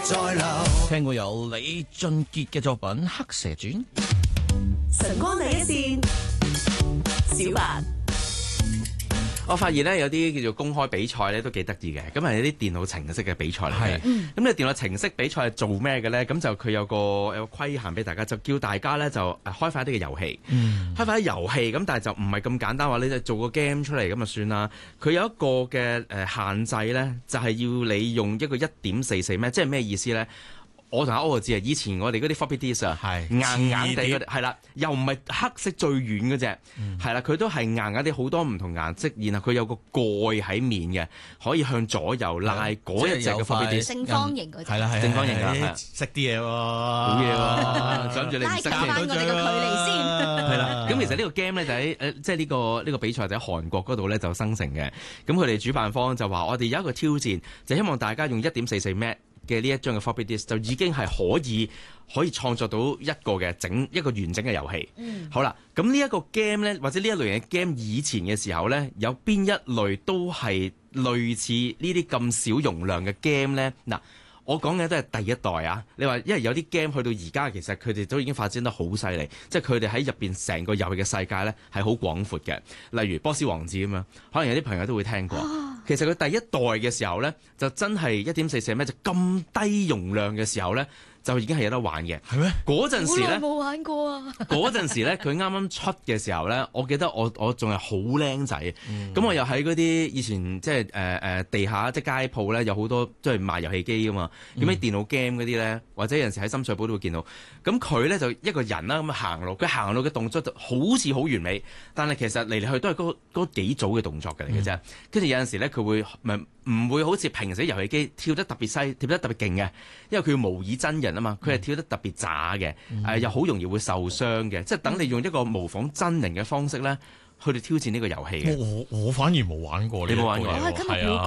再流。 聽過有李俊傑嘅作品《黑蛇傳》。 晨光第一線，小白。 我發現咧有啲叫做公開比賽咧都幾得意嘅，咁係一啲電腦程式嘅比賽嚟嘅。咁你電腦程式比賽係做咩嘅咧？咁就佢有個規限俾大家，就叫大家咧就開發一啲嘅遊戲，開發啲遊戲咁，但係就唔係咁簡單話你就做個 game 出嚟咁就算啦。佢有一個嘅限制咧，就係要你用一個1.44 咩？即係咩意思咧？我同阿歐就知啊，以前我哋嗰啲 floppy disk 啊，硬地嗰啲係啦，又唔係黑色最軟嗰隻，係啦，佢都係硬啲好多唔同顏色，然後佢有個蓋喺面嘅，可以向左右拉嗰一隻嘅 floppy disk， 正方形嗰隻， 係啦， 正方形㗎， 識啲嘢喎， 好嘢喎，想住你唔識拉近翻我哋嘅距離先， 係啦。咁其實呢個 game 咧就喺即係呢個比賽就喺韓國嗰度咧就生成嘅。咁佢哋主辦方就話我哋有一個挑戰，就希望大家用1.44 M嘅呢一張嘅 floppy disk 就已經係可以創作到一個完整嘅遊戲。好啦，咁呢一個 game 咧，或者呢一類型嘅 game 以前嘅時候咧，有邊一類都係類似呢啲咁小容量嘅 game 咧？嗱，我講嘅都係第一代啊！你話因為有啲 game 去到而家，其實佢哋都已經發展得好犀利，即係佢哋喺入邊成個遊戲嘅世界咧係好廣闊嘅。例如波斯王子咁樣，可能有啲朋友都會聽過。其實佢第一代嘅時候咧，就真係1.44 M就咁低容量嘅時候咧，就已經係有得玩嘅。係咩？嗰陣時咧， 冇玩過啊！ 嗰陣時咧，佢啱啱出嘅時候咧，我記得我仲係好僆仔，咁我又喺嗰啲以前即係地下即係街鋪咧，有好多即係賣遊戲機噶嘛。咁啲電腦 game 嗰啲咧，或者有陣時喺深水埗都會見到。咁佢咧就一個人啦，咁行路，佢行路嘅動作就好似好完美，但係其實嚟嚟去都係嗰幾組嘅動作嘅嚟嘅啫。跟住有陣時咧，佢會唔會好似平時遊戲機跳得特別細、跳得特別勁嘅？因為佢要模擬真人啊嘛，佢係跳得特別渣嘅，又好容易會受傷嘅。即係等你用一個模仿真人嘅方式咧，去到挑戰呢個遊戲嘅。 我反而冇玩過呢， 你冇玩過？ 係啊。